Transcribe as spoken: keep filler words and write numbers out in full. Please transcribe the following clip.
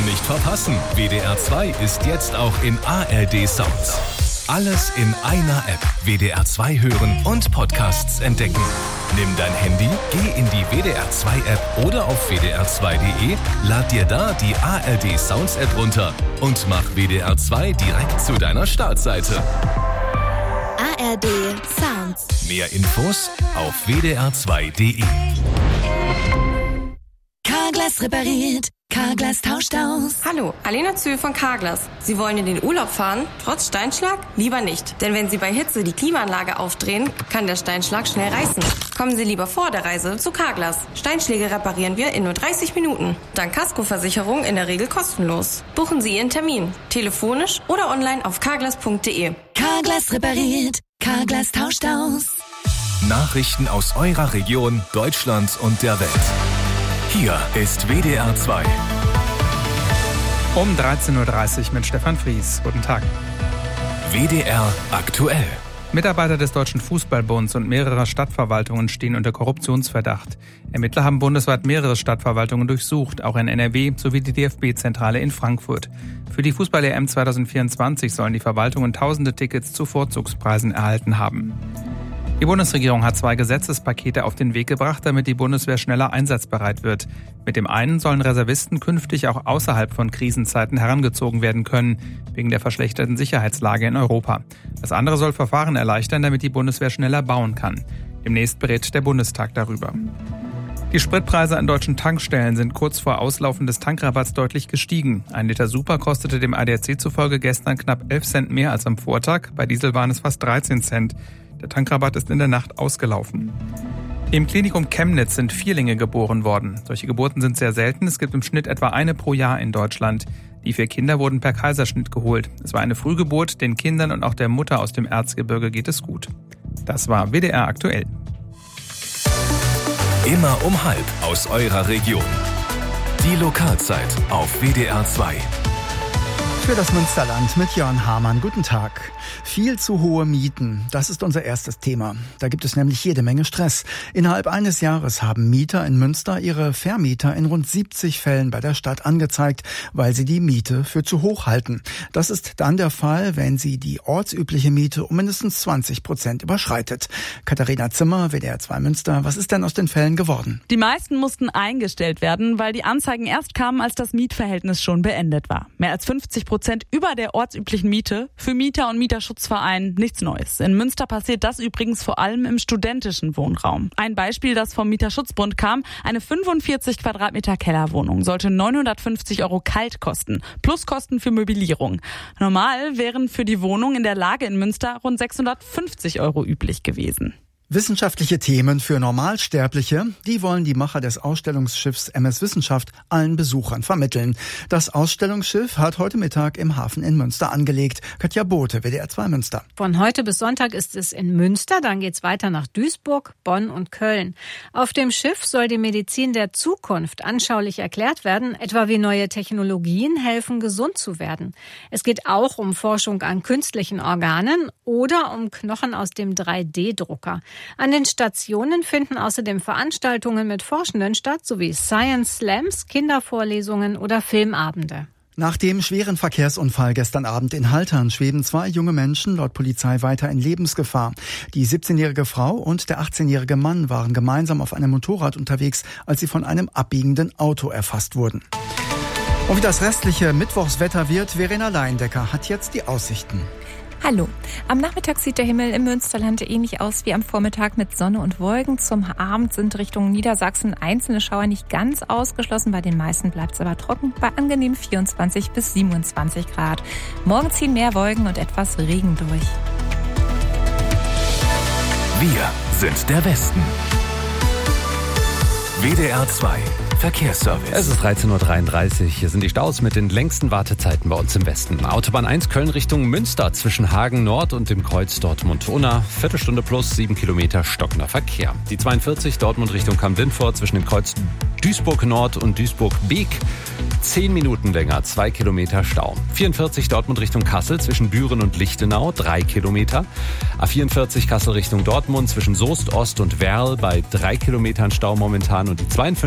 Nicht verpassen, W D R zwei ist jetzt auch in A R D Sounds. Alles in einer App. W D R zwei hören und Podcasts entdecken. Nimm dein Handy, geh in die W D R zwei App oder auf w d r zwei punkt d e, lad dir da die A R D Sounds App runter und mach W D R zwei direkt zu deiner Startseite. A R D Sounds. Mehr Infos auf w d r zwei punkt d e. Carglass repariert. Carglass tauscht aus. Hallo, Alena Zühl von Carglass. Sie wollen in den Urlaub fahren? Trotz Steinschlag? Lieber nicht. Denn wenn Sie bei Hitze die Klimaanlage aufdrehen, kann der Steinschlag schnell reißen. Kommen Sie lieber vor der Reise zu Carglass. Steinschläge reparieren wir in nur dreißig Minuten. Dank Kaskoversicherung in der Regel kostenlos. Buchen Sie Ihren Termin. Telefonisch oder online auf carglass punkt d e. Carglass repariert. Carglass tauscht aus. Nachrichten aus eurer Region, Deutschland und der Welt. Hier ist W D R zwei. Um dreizehn Uhr dreißig mit Stefan Fries. Guten Tag. W D R aktuell. Mitarbeiter des Deutschen Fußballbunds und mehrerer Stadtverwaltungen stehen unter Korruptionsverdacht. Ermittler haben bundesweit mehrere Stadtverwaltungen durchsucht, auch in N R W sowie die D F B-Zentrale in Frankfurt. Für die Fußball-E M zwanzig vierundzwanzig sollen die Verwaltungen tausende Tickets zu Vorzugspreisen erhalten haben. Die Bundesregierung hat zwei Gesetzespakete auf den Weg gebracht, damit die Bundeswehr schneller einsatzbereit wird. Mit dem einen sollen Reservisten künftig auch außerhalb von Krisenzeiten herangezogen werden können, wegen der verschlechterten Sicherheitslage in Europa. Das andere soll Verfahren erleichtern, damit die Bundeswehr schneller bauen kann. Demnächst berät der Bundestag darüber. Die Spritpreise an deutschen Tankstellen sind kurz vor Auslaufen des Tankrabatts deutlich gestiegen. Ein Liter Super kostete dem A D A C zufolge gestern knapp elf Cent mehr als am Vortag. Bei Diesel waren es fast dreizehn Cent. Der Tankrabatt ist in der Nacht ausgelaufen. Im Klinikum Chemnitz sind Vierlinge geboren worden. Solche Geburten sind sehr selten. Es gibt im Schnitt etwa eine pro Jahr in Deutschland. Die vier Kinder wurden per Kaiserschnitt geholt. Es war eine Frühgeburt. Den Kindern und auch der Mutter aus dem Erzgebirge geht es gut. Das war W D R aktuell. Immer um halb aus eurer Region. Die Lokalzeit auf W D R zwei. Für das Münsterland mit Jörn Hamann. Guten Tag. Viel zu hohe Mieten, das ist unser erstes Thema. Da gibt es nämlich jede Menge Stress. Innerhalb eines Jahres haben Mieter in Münster ihre Vermieter in rund siebzig Fällen bei der Stadt angezeigt, weil sie die Miete für zu hoch halten. Das ist dann der Fall, wenn sie die ortsübliche Miete um mindestens zwanzig Prozent überschreitet. Katharina Zimmer, W D R zwei Münster, was ist denn aus den Fällen geworden? Die meisten mussten eingestellt werden, weil die Anzeigen erst kamen, als das Mietverhältnis schon beendet war. Mehr als fünfzig Prozent über der ortsüblichen Miete. Für Mieter und Mieterschutzverein nichts Neues. In Münster passiert das übrigens vor allem im studentischen Wohnraum. Ein Beispiel, das vom Mieterschutzbund kam: eine fünfundvierzig Quadratmeter Kellerwohnung sollte neunhundertfünfzig Euro kalt kosten, plus Kosten für Möblierung. Normal wären für die Wohnung in der Lage in Münster rund sechshundertfünfzig Euro üblich gewesen. Wissenschaftliche Themen für Normalsterbliche, die wollen die Macher des Ausstellungsschiffs M S Wissenschaft allen Besuchern vermitteln. Das Ausstellungsschiff hat heute Mittag im Hafen in Münster angelegt. Katja Bote, W D R zwei Münster. Von heute bis Sonntag ist es in Münster, dann geht's weiter nach Duisburg, Bonn und Köln. Auf dem Schiff soll die Medizin der Zukunft anschaulich erklärt werden, etwa wie neue Technologien helfen, gesund zu werden. Es geht auch um Forschung an künstlichen Organen oder um Knochen aus dem drei D Drucker. An den Stationen finden außerdem Veranstaltungen mit Forschenden statt, sowie Science Slams, Kindervorlesungen oder Filmabende. Nach dem schweren Verkehrsunfall gestern Abend in Haltern schweben zwei junge Menschen laut Polizei weiter in Lebensgefahr. Die siebzehnjährige Frau und der achtzehnjährige Mann waren gemeinsam auf einem Motorrad unterwegs, als sie von einem abbiegenden Auto erfasst wurden. Und wie das restliche Mittwochswetter wird, Verena Leindecker hat jetzt die Aussichten. Hallo. Am Nachmittag sieht der Himmel im Münsterland ähnlich aus wie am Vormittag mit Sonne und Wolken. Zum Abend sind Richtung Niedersachsen einzelne Schauer nicht ganz ausgeschlossen. Bei den meisten bleibt es aber trocken bei angenehm vierundzwanzig bis siebenundzwanzig Grad. Morgen ziehen mehr Wolken und etwas Regen durch. Wir sind der Westen. W D R zwei Verkehrsservice. Es ist dreizehn Uhr dreiunddreißig. Hier sind die Staus mit den längsten Wartezeiten bei uns im Westen. Autobahn eins Köln Richtung Münster zwischen Hagen Nord und dem Kreuz Dortmund-Unna. Viertelstunde plus sieben Kilometer stockender Verkehr. Die zweiundvierzig Dortmund Richtung Kamp-Lindfort zwischen dem Kreuz Duisburg Nord und Duisburg Beek. Zehn Minuten länger, zwei Kilometer Stau. vierundvierzig Dortmund Richtung Kassel zwischen Büren und Lichtenau, drei Kilometer. A vierundvierzig Kassel Richtung Dortmund zwischen Soest Ost und Werl bei drei Kilometern Stau momentan. Und die zweiundfünfzig